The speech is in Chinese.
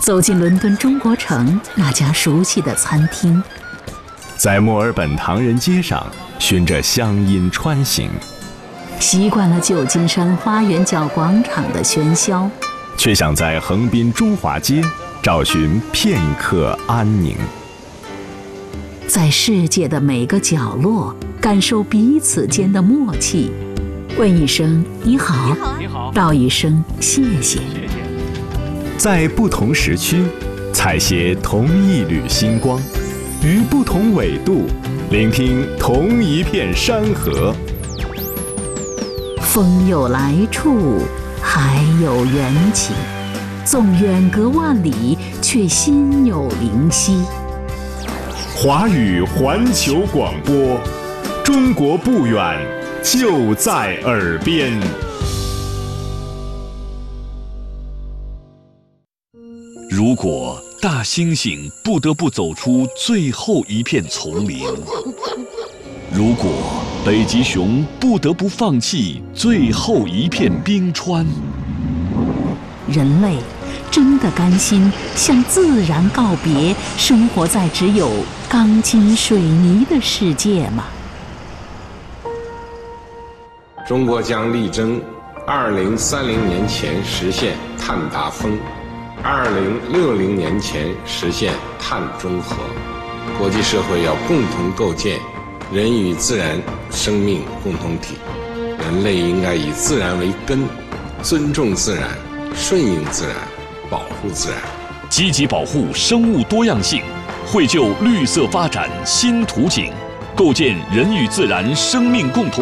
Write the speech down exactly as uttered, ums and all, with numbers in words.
走进伦敦中国城那家熟悉的餐厅， 在墨尔本唐人街上循着乡音穿行， 习惯了旧金山花园角广场的喧嚣， 却想在横滨中华街找寻片刻安宁。 在世界的每个角落感受彼此间的默契，问一声你好， 你好， 道一声谢谢。 在不同时区采撷同一缕星光，于不同纬度聆听同一片山河。 风有来处，海有缘起，纵远隔万里，却心有灵犀。 华语环球广播，中国不远，就在耳边。 如果大猩猩不得不走出最后一片丛林，如果北极熊不得不放弃最后一片冰川， 人类真的甘心向自然告别，生活在只有钢筋水泥的世界吗？ 中国将力争二零三零年前实现碳达峰，二零六零年前实现碳中和。国际社会要共同构建人与自然生命共同体，人类应该以自然为根，尊重自然，顺应自然，保护自然， 积极保护生物多样性，绘就绿色发展新图景，构建人与自然生命共同